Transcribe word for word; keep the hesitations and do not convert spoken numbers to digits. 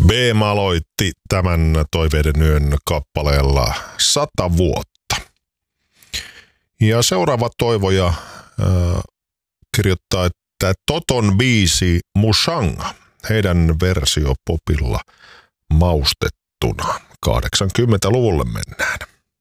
B M aloitti tämän Toiveiden yön kappaleella Sata vuotta. Ja seuraava toivoja äh, kirjoittaa, että Toton biisi Mushanga, heidän versio popilla maustettuna. kahdeksankymmentäluvulle mennään.